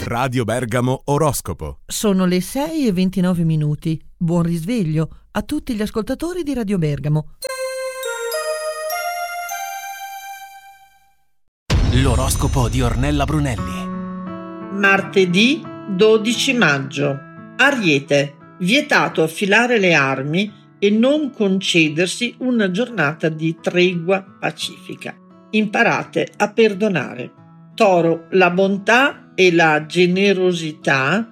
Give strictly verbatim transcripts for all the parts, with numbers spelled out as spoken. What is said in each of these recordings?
Radio Bergamo Oroscopo. Sono le sei e ventinove minuti. Buon risveglio a tutti gli ascoltatori di Radio Bergamo. L'oroscopo di Ornella Brunelli. Martedì dodici maggio. Ariete, vietato affilare le armi e non concedersi una giornata di tregua pacifica. Imparate a perdonare. Toro, la bontà e la generosità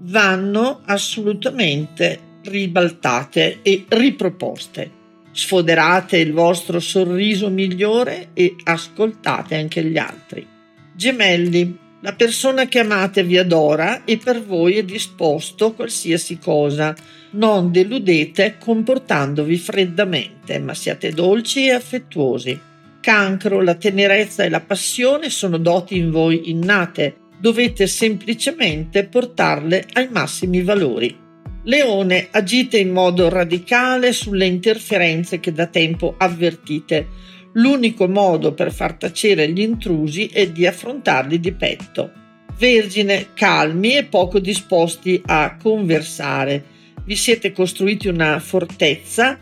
vanno assolutamente ribaltate e riproposte. Sfoderate il vostro sorriso migliore e ascoltate anche gli altri. Gemelli, la persona che amate vi adora e per voi è disposto a qualsiasi cosa. Non deludete comportandovi freddamente, ma siate dolci e affettuosi. Cancro, la tenerezza e la passione sono doti in voi innate. Dovete semplicemente portarle ai massimi valori. Leone, agite in modo radicale sulle interferenze che da tempo avvertite. L'unico modo per far tacere gli intrusi è di affrontarli di petto. Vergine, calmi e poco disposti a conversare. Vi siete costruiti una fortezza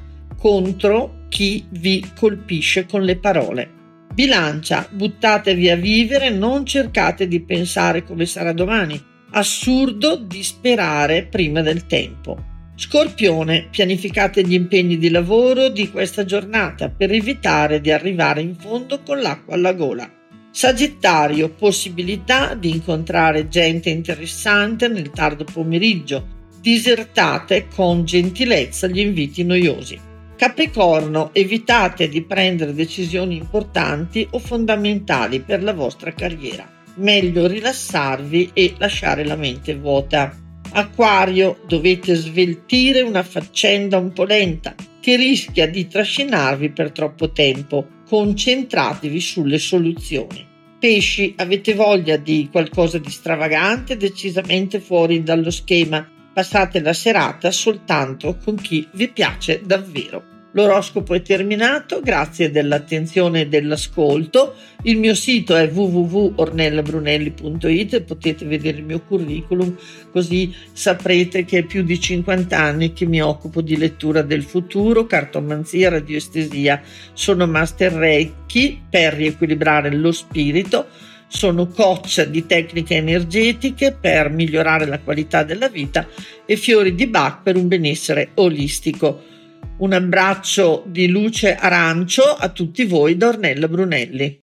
contro chi vi colpisce con le parole. Bilancia, buttatevi a vivere, non cercate di pensare come sarà domani. Assurdo di sperare prima del tempo. Scorpione, pianificate gli impegni di lavoro di questa giornata per evitare di arrivare in fondo con l'acqua alla gola. Sagittario, possibilità di incontrare gente interessante nel tardo pomeriggio. Disertate con gentilezza gli inviti noiosi. Capricorno, evitate di prendere decisioni importanti o fondamentali per la vostra carriera. Meglio rilassarvi e lasciare la mente vuota. Acquario, dovete sveltire una faccenda un po' lenta che rischia di trascinarvi per troppo tempo. Concentratevi sulle soluzioni. Pesci, avete voglia di qualcosa di stravagante, decisamente fuori dallo schema. Passate la serata soltanto con chi vi piace davvero. L'oroscopo è terminato, grazie dell'attenzione e dell'ascolto. Il mio sito è w w w punto ornella brunelli punto i t e potete vedere il mio curriculum, così saprete che è più di cinquanta anni che mi occupo di lettura del futuro, cartomanzia, radioestesia. Sono master Reiki per riequilibrare lo spirito. Sono coach di tecniche energetiche per migliorare la qualità della vita e fiori di Bach per un benessere olistico. Un abbraccio di luce arancio a tutti voi da Ornella Brunelli.